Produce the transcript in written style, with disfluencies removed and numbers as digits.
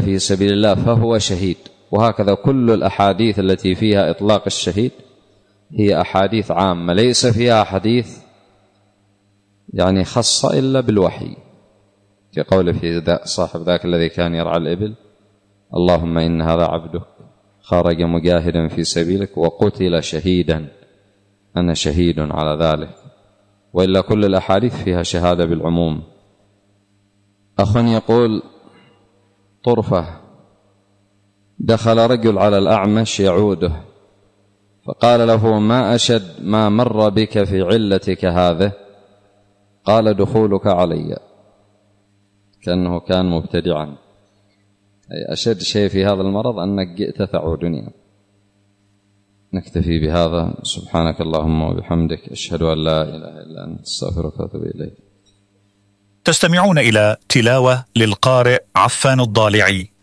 في سبيل الله فهو شهيد. وهكذا كل الأحاديث التي فيها إطلاق الشهيد هي أحاديث عامة، ليس فيها حديث يعني خاصة إلا بالوحي، في قوله في صاحب ذاك الذي كان يرعى الإبل: اللهم إن هذا عبدك خرج مجاهدا في سبيلك وقتل شهيدا، أنا شهيد على ذلك. وإلا كل الأحاديث فيها شهادة بالعموم. أخ يقول: طرفة، دخل رجل على الأعمش يعوده فقال له: ما أشد ما مر بك في علتك هذه؟ قال: دخولك علي. كأنه كان مبتدعا، أي أشد شيء في هذا المرض أنك جئت تعودني. نكتفي بهذا. سبحانك اللهم وبحمدك، أشهد أن لا إله إلا أنت، أستغفرك وأتوب إليك. تستمعون إلى تلاوة للقارئ عفان الضالعي.